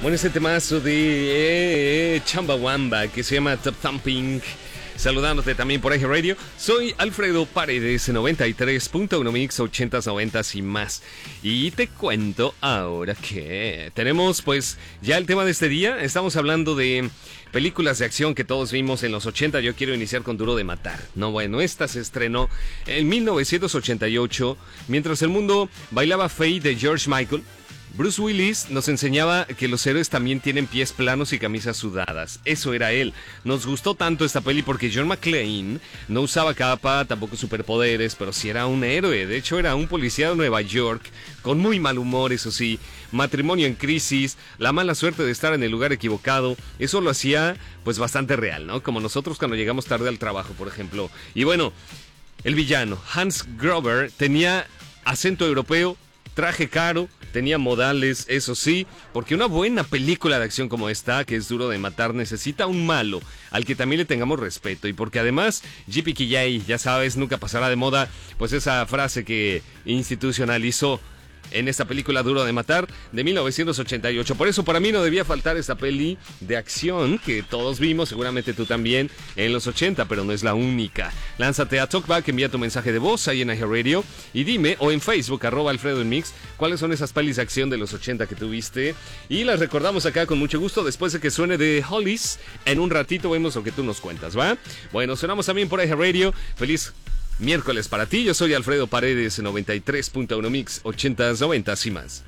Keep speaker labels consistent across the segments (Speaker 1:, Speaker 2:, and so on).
Speaker 1: Bueno, este temazo de Chumbawamba que se llama Top Thumping. Saludándote también por Eje Radio. Soy Alfredo Paredes, 93.1 Mix, 80s, 90s y más. Y te cuento ahora que tenemos pues ya el tema de este día. Estamos hablando de películas de acción que todos vimos en los 80. Yo quiero iniciar con Duro de Matar. No, bueno, esta se estrenó en 1988. Mientras el mundo bailaba Faye de George Michael, Bruce Willis nos enseñaba que los héroes también tienen pies planos y camisas sudadas. Eso era él. Nos gustó tanto esta peli porque John McClane no usaba capa, tampoco superpoderes, pero sí era un héroe. De hecho, era un policía de Nueva York, con muy mal humor, eso sí, matrimonio en crisis, la mala suerte de estar en el lugar equivocado. Eso lo hacía, pues, bastante real, ¿no? Como nosotros cuando llegamos tarde al trabajo, por ejemplo. Y bueno, el villano, Hans Gruber, tenía acento europeo, traje caro, tenía modales, eso sí, porque una buena película de acción como esta, que es Duro de Matar, necesita un malo al que también le tengamos respeto, y porque además Yippee-ki-yay, ya sabes, nunca pasará de moda, pues esa frase que institucionalizó en esta película Duro de Matar de 1988. Por eso para mí no debía faltar esta peli de acción que todos vimos, seguramente tú también, en los 80, pero no es la única. Lánzate a Talkback, envía tu mensaje de voz ahí en Eje Radio y dime, o en Facebook, @AlfredoEnMix, cuáles son esas pelis de acción de los 80 que tuviste. Y las recordamos acá con mucho gusto después de que suene de Hollies. En un ratito vemos lo que tú nos cuentas, ¿va? Bueno, sonamos también por Eje Radio. Feliz miércoles para ti, yo soy Alfredo Paredes, 93.1 Mix, 80s, 90s y más.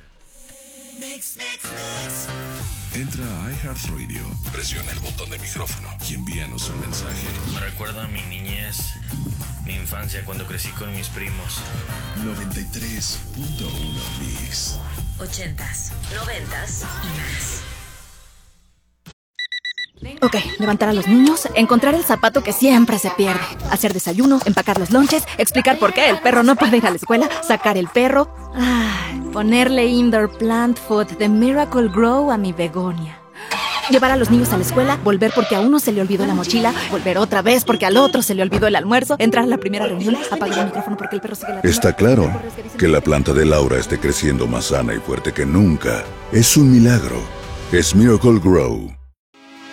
Speaker 2: Entra a iHeartRadio, presiona el botón de micrófono y envíanos un mensaje.
Speaker 3: Me recuerda a mi niñez, mi infancia cuando crecí con mis primos.
Speaker 2: 93.1 Mix.
Speaker 4: 80s, 90s y más.
Speaker 5: Ok, levantar a los niños, encontrar el zapato que siempre se pierde, hacer desayuno, empacar los lonches, explicar por qué el perro no puede ir a la escuela, sacar el perro, ponerle indoor plant food de Miracle Grow a mi begonia. Llevar a los niños a la escuela, volver porque a uno se le olvidó la mochila, volver otra vez porque al otro se le olvidó el almuerzo, entrar a la primera reunión, apagar el micrófono porque el perro sigue ladrando.
Speaker 2: Está claro que la planta de Laura esté creciendo más sana y fuerte que nunca. Es un milagro. Es Miracle Grow.